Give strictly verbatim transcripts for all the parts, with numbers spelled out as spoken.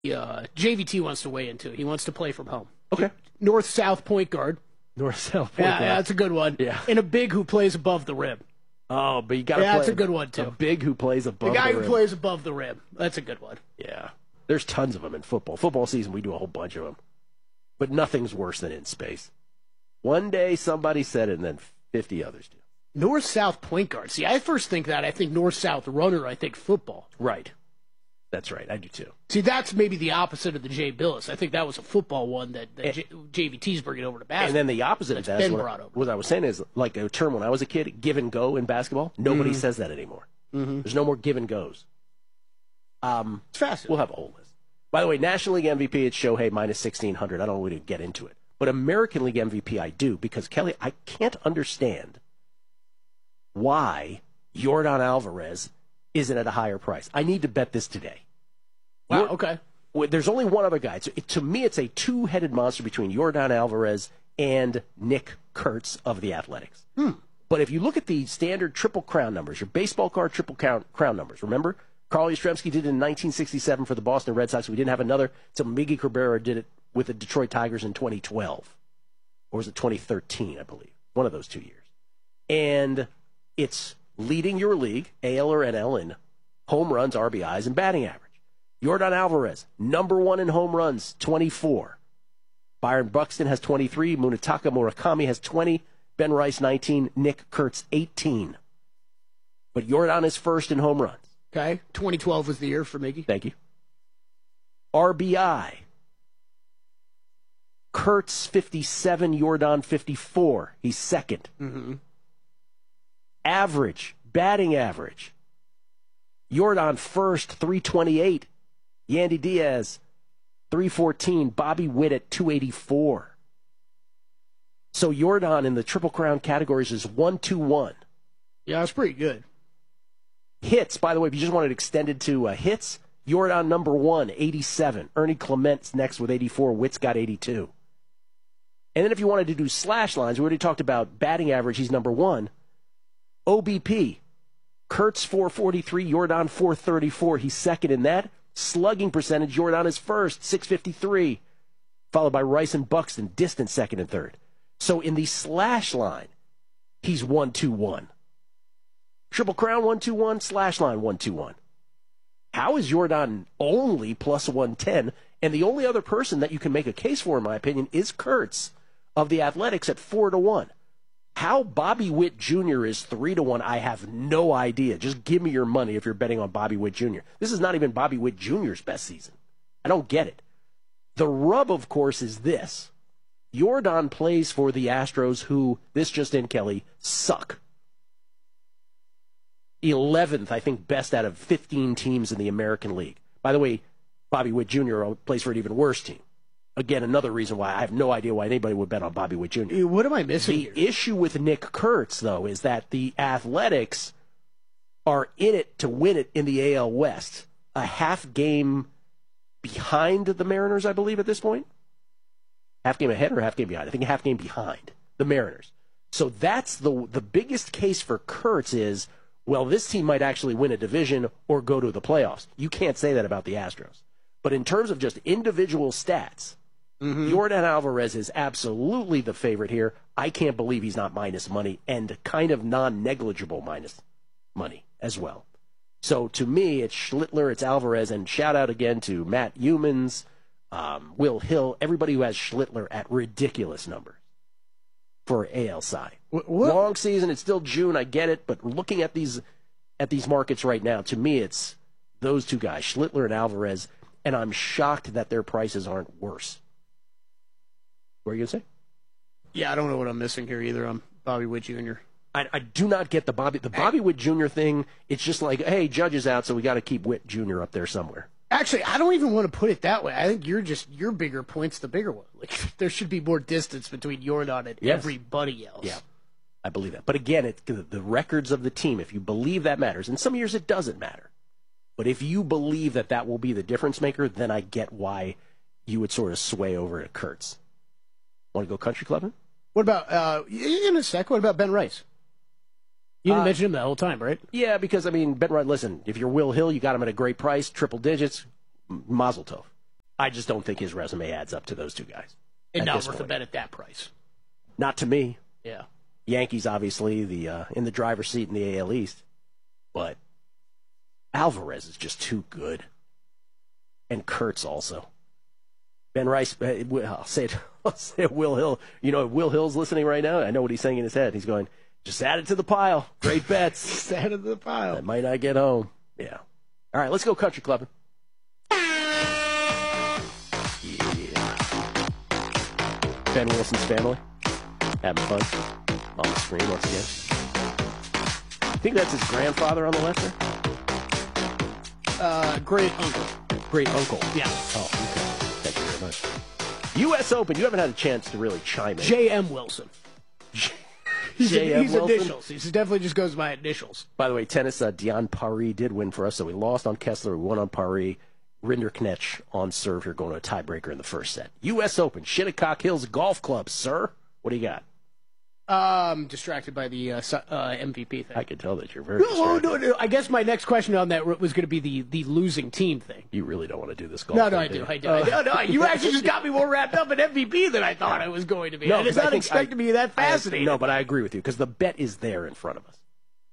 Uh, J V T wants to weigh in too. He wants to play from home. Okay. North-south point guard. North-south point Yeah, guard. yeah, that's a good one. Yeah. And a big who plays above the rim. Oh, but you got to Yeah, play. that's a good one, too. A big who plays above The guy the who rim. plays above the rim. That's a good one. Yeah. There's tons of them in football. Football season, we do a whole bunch of them. But nothing's worse than in space. One day somebody said it, and then fifty others do. North-south point guard. See, I first think that. I think north-south runner. I think football. Right. That's right. I do too. See, that's maybe the opposite of the Jay Billis. I think that was a football one that, that J- JVT's bringing over to basketball. And then the opposite of That's that is been what, brought over. what I was saying is like a term when I was a kid, give and go in basketball. Nobody Mm-hmm. says that anymore. Mm-hmm. There's no more give and goes. Um, It's fascinating. We'll have a whole list. By the way, National League M V P, it's Shohei minus sixteen hundred. I don't want to get into it. But American League M V P, I do, because, Kelly, I can't understand why Yordan Alvarez isn't at a higher price. I need to bet this today. Wow, Yor- okay. Well, there's only one other guy. So it, to me, it's a two-headed monster between Yordan Alvarez and Nick Kurtz of the Athletics. Hmm. But if you look at the standard Triple Crown numbers, your baseball card Triple Crown, crown numbers, remember? Carl Yastrzemski did it in nineteen sixty-seven for the Boston Red Sox. We didn't have another until Miggy Cabrera did it with the Detroit Tigers in twenty twelve. Or was it twenty thirteen, I believe? One of those two years. And it's leading your league, A L or N L, in home runs, R B Is, and batting average. Yordan Alvarez, number one in home runs, twenty-four. Byron Buxton has twenty-three. Munetaka Murakami has twenty. Ben Rice, nineteen. Nick Kurtz, eighteen. But Yordan is first in home runs. Okay. twenty twelve was the year for Miggy. Thank you. R B I. Kurtz, fifty-seven. Yordan, fifty-four. He's second. Mm-hmm. Average, batting average. Yordan first, three twenty-eight. Yandy Diaz, three fourteen. Bobby Witt at two eighty-four. So Yordan in the Triple Crown categories is one two one. Yeah, that's pretty good. Hits, by the way, if you just wanted extended to uh, hits, Yordan number one, eighty-seven. Ernie Clement's next with eighty-four. Witt's got eighty-two. And then if you wanted to do slash lines, we already talked about batting average, he's number one. O B P, Kurtz four forty-three, Yordan four thirty-four. He's second in that. Slugging percentage, Yordan is first, six fifty-three, followed by Rice and Buxton, distant second and third. So in the slash line, he's one two one. Triple Crown one two one, slash line one two one. How is Yordan only plus one ten? And the only other person that you can make a case for, in my opinion, is Kurtz of the Athletics at four to one. How Bobby Witt Junior is three to one, I have no idea. Just give me your money if you're betting on Bobby Witt Junior This is not even Bobby Witt Junior's best season. I don't get it. The rub, of course, is this. Yordan plays for the Astros, who, this just in, Kelly, suck. eleventh, I think, best out of fifteen teams in the American League. By the way, Bobby Witt Junior plays for an even worse team. Again, another reason why I have no idea why anybody would bet on Bobby Witt Junior What am I missing The here? issue with Nick Kurtz, though, is that the Athletics are in it to win it in the A L West. A half game behind the Mariners, I believe, at this point. Half game ahead or half game behind? I think a half game behind the Mariners. So that's the the biggest case for Kurtz is, well, this team might actually win a division or go to the playoffs. You can't say that about the Astros. But in terms of just individual stats, mm-hmm. Yordan Alvarez is absolutely the favorite here. I can't believe he's not minus money, and kind of non-negligible minus money as well. So to me, it's Schlittler, it's Alvarez, and shout out again to Matt Humans, um, Will Hill, everybody who has Schlittler at ridiculous numbers for A L side. What? Long season, it's still June, I get it, but looking at these at these markets right now, to me, it's those two guys, Schlittler and Alvarez, and I'm shocked that their prices aren't worse. What are you going to say? Yeah, I don't know what I'm missing here either. I'm Bobby Witt Junior I, I do not get the Bobby the Bobby Witt Junior thing. It's just like, hey, Judge is out, so we got to keep Witt Junior up there somewhere. Actually, I don't even want to put it that way. I think you're just your bigger point's the bigger one. Like there should be more distance between Yordan and Yes. everybody else. Yeah, I believe that. But again, it's the, the records of the team. If you believe that matters, and some years it doesn't matter. But if you believe that that will be the difference maker, then I get why you would sort of sway over to Kurtz. Want to go country clubbing? What about uh, in a sec? What about Ben Rice? You didn't Uh, mention him the whole time, right? Yeah, because, I mean, Ben Wright, listen, if you're Will Hill, you got him at a great price, triple digits, m- mazel tov. I just don't think his resume adds up to those two guys. And at not this worth a point. bet at that price. Not to me. Yeah. Yankees, obviously, the uh, in the driver's seat in the A L East. But Alvarez is just too good. And Kurtz also. Ben Rice, uh, I'll say it, I'll say it, Will Hill. You know, Will Hill's listening right now. I know what he's saying in his head. He's going, just add it to the pile. Great bets. Just add it to the pile. That might not get home. Yeah. All right, let's go country clubbing. Yeah. Ben Wilson's family. Having fun on the screen once again. I think that's his grandfather on the left there. Uh, great uncle. Great uncle. Yeah. Oh, okay. Thank you very much. U S Open, you haven't had a chance to really chime in. J M Wilson. He's, J M he's Wilson? initials. He definitely just goes by initials. By the way, tennis, uh, Dion Paris did win for us, so we lost on Kessler, we won on Paris. Rinderknecht on serve here, going to a tiebreaker in the first set. U S Open, Shinnecock Hills Golf Club, sir. What do you got? Um, distracted by the uh, uh, M V P thing. I can tell that you're very No, distracted. no, no. I guess my next question on that was going to be the, the losing team thing. You really don't want to do this golf No, no, thing, I do. you? I do. I do. No, no, you actually just got me more wrapped up in M V P than I thought I was going to be. No, I did 'cause I not think expect I- to be that I- fascinating. no, but I agree with you, because the bet is there in front of us.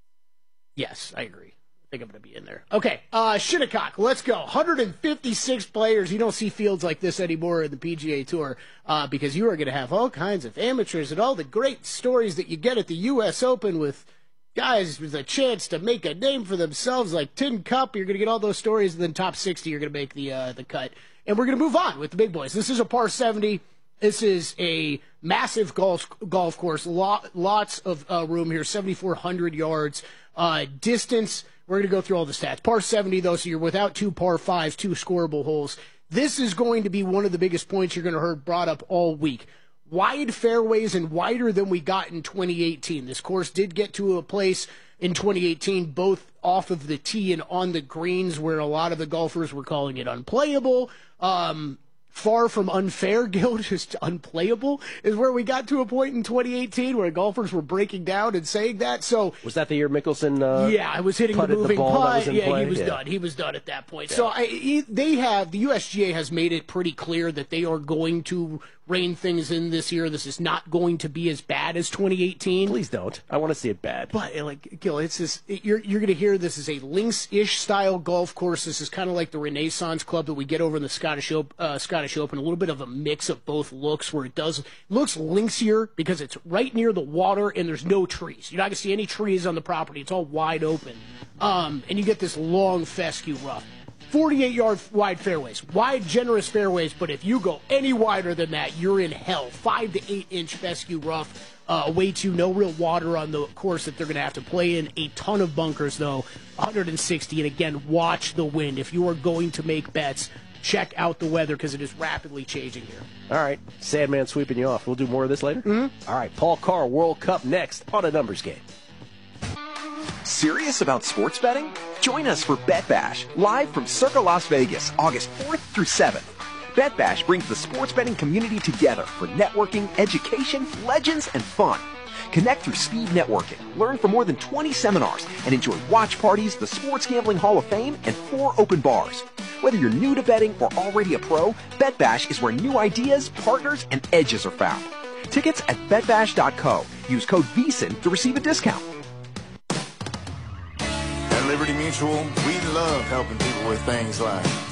Yes, I agree. I think I'm going to be in there. Okay, uh, Shinnecock, let's go. one hundred fifty-six players. You don't see fields like this anymore in the P G A Tour uh, because you are going to have all kinds of amateurs and all the great stories that you get at the U S Open with guys with a chance to make a name for themselves like Tin Cup. You're going to get all those stories, and then top sixty, you're going to make the uh, the cut. And we're going to move on with the big boys. This is a par seventy. This is a massive golf golf course. Lot, lots of uh, room here, seventy-four hundred yards. Uh, distance, we're going to go through all the stats. Par seventy, though, so you're without two par fives, two scoreable holes. This is going to be one of the biggest points you're going to hear brought up all week. Wide fairways and wider than we got in twenty eighteen. This course did get to a place in twenty eighteen, both off of the tee and on the greens, where a lot of the golfers were calling it unplayable. Um, far from unfair, Gil, just unplayable is where we got to a point in twenty eighteen where golfers were breaking down and saying that. So Was that the year Mickelson uh, yeah, I was hitting the putted the moving ball that putt. was in Yeah, play? he was Yeah. done. He was done at that point. So I, he, they have the U S G A has made it pretty clear that they are going to rein things in this year. This is not going to be as bad as twenty eighteen. Please don't. I want to see it bad. But like Gil, it's this. It, you're you're going to hear this is a links-ish style golf course. This is kind of like the Renaissance Club that we get over in the Scottish Open, uh, Scottish Open. A little bit of a mix of both looks, where it does looks linksier because it's right near the water and there's no trees. You're not going to see any trees on the property. It's all wide open, um, and you get this long fescue rough. forty-eight yard wide fairways, wide, generous fairways, but if you go any wider than that, you're in hell. Five to eight inch fescue rough, uh, way too, no real water on the course that they're going to have to play in. A ton of bunkers, though, one hundred sixty, and again, watch the wind. If you are going to make bets, check out the weather because it is rapidly changing here. All right, Sandman sweeping you off. We'll do more of this later? Mm-hmm. All right, Paul Carr, World Cup next on a numbers game. Serious about sports betting? Join us for Bet Bash, live from Circa Las Vegas, August fourth through seventh. Bet Bash brings the sports betting community together for networking, education, legends, and fun. Connect through speed networking, learn from more than twenty seminars, and enjoy watch parties, the Sports Gambling Hall of Fame, and four open bars. Whether you're new to betting or already a pro, Bet Bash is where new ideas, partners, and edges are found. Tickets at bet bash dot co. Use code V S I N to receive a discount. At Liberty Mutual, we love helping people with things like